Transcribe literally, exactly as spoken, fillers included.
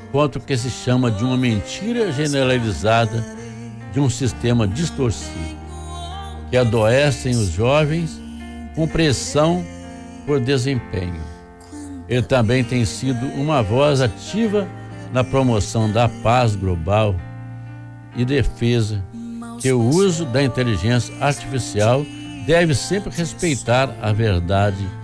contra o que se chama de uma mentira generalizada de um sistema distorcido, que adoecem os jovens com pressão por desempenho. Ele também tem sido uma voz ativa na promoção da paz global e defesa que o uso da inteligência artificial deve sempre respeitar a verdade